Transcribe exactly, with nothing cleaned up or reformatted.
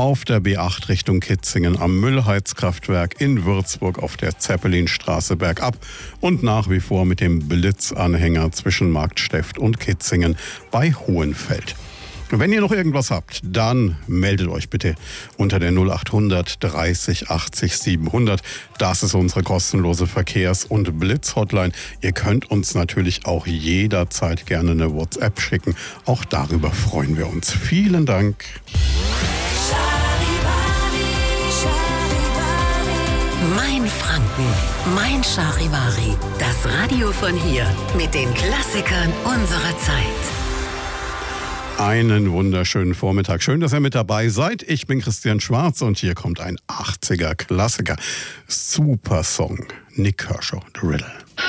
auf der B acht Richtung Kitzingen am Müllheizkraftwerk, in Würzburg auf der Zeppelinstraße bergab und nach wie vor mit dem Blitzanhänger zwischen Marktsteft und Kitzingen bei Hohenfeld. Wenn ihr noch irgendwas habt, dann meldet euch bitte unter der null acht hundert dreißig achtzig siebenhundert. Das ist unsere kostenlose Verkehrs- und Blitz-Hotline. Ihr könnt uns natürlich auch jederzeit gerne eine WhatsApp schicken. Auch darüber freuen wir uns. Vielen Dank. Mein Franken, mein Charivari. Das Radio von hier mit den Klassikern unserer Zeit. Einen wunderschönen Vormittag. Schön, dass ihr mit dabei seid. Ich bin Christian Schwarz und hier kommt ein achtziger Klassiker. Super Song. Nick Kershaw, The Riddle.